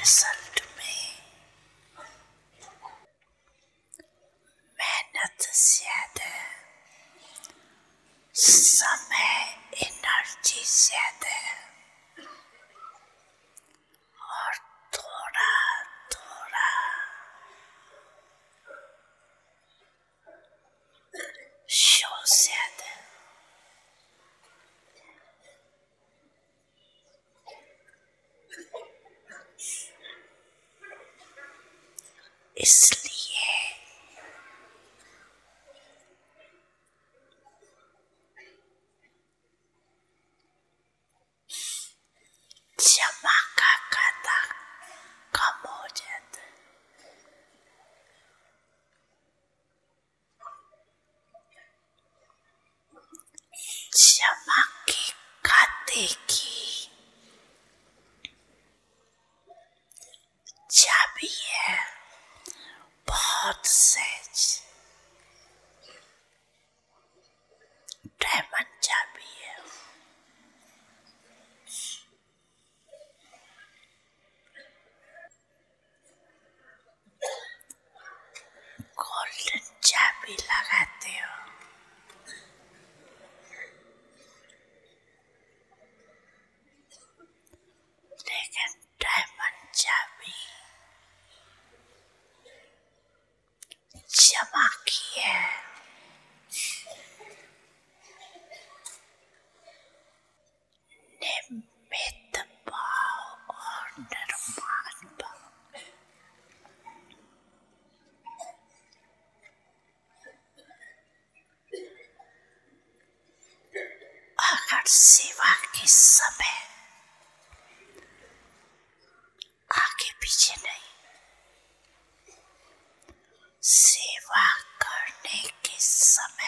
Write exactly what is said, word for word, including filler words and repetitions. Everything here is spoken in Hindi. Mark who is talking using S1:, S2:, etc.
S1: रिजल्ट में मेहनत ज्यादा, समय एनर्जी ज्यादा और थोड़ा थोड़ा शो ज्यादा। इसलिए जमा का खाता कम हो जाता, जमा के खाते की चाबी है बहुत सहज, डायमंड चाबी है। गोल्डन चाबी लगाते हो, लेकिन डायमंड चाबी जमा की है, निमित भाव और निर्माण भाव। अगर सेवा के समय आगे पीछे नहीं, सेवा करने के समय